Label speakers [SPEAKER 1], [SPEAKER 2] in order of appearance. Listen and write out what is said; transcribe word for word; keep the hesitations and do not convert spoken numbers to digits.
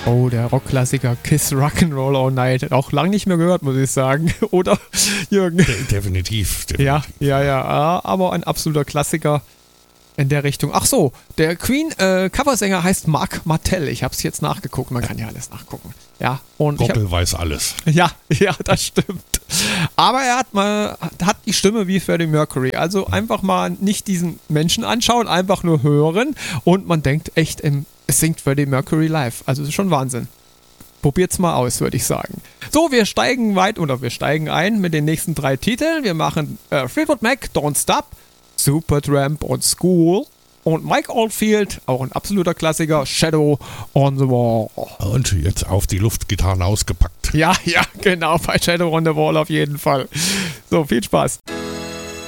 [SPEAKER 1] Oh, der Rockklassiker Kiss Rock'n'Roll All Night. Auch lang nicht mehr gehört, muss ich sagen. Oder, Jürgen?
[SPEAKER 2] De- definitiv, definitiv.
[SPEAKER 1] Ja, ja, ja. Aber ein absoluter Klassiker in der Richtung. Ach so, der Queen-Coversänger äh, heißt Mark Martell. Ich habe es jetzt nachgeguckt. Man kann ja alles nachgucken. Ja, und ich
[SPEAKER 2] Gockel
[SPEAKER 1] hab,
[SPEAKER 2] weiß alles.
[SPEAKER 1] Ja, ja, das stimmt. Aber er hat mal hat die Stimme wie Freddie Mercury. Also einfach mal nicht diesen Menschen anschauen, einfach nur hören und man denkt echt, es singt Freddie Mercury live. Also das ist schon Wahnsinn. Probiert's mal aus, würde ich sagen. So, wir steigen weit oder wir steigen ein mit den nächsten drei Titeln. Wir machen äh, Fleetwood Mac, Don't Stop, Supertramp und School. Und Mike Oldfield, auch ein absoluter Klassiker, Shadow on the Wall.
[SPEAKER 2] Und jetzt auf die Luftgitarren ausgepackt.
[SPEAKER 1] Ja, ja, genau, bei Shadow on the Wall auf jeden Fall. So, viel Spaß.